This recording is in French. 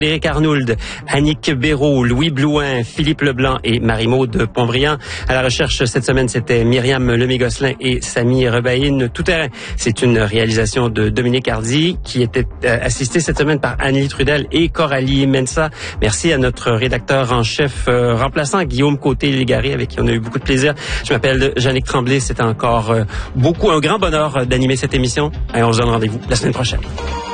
Éric Arnould, Annick Béraud, Louis Blouin, Philippe Leblanc et Marie-Maude Pontbriand. À la recherche cette semaine, c'était Myriam Lemay-Gosselin et Samy Rebaïne. Tout terrain, c'est une réalisation de Dominique Hardy qui était assistée cette semaine par Annie Trudel et Coralie Mensa. Merci à notre rédacteur en chef remplaçant Guillaume Côté-Légaré avec qui on a eu beaucoup de plaisir. Je m'appelle Jannick Tremblay. C'était encore un grand bonheur d'animer cette émission et on se donne rendez-vous la semaine prochaine.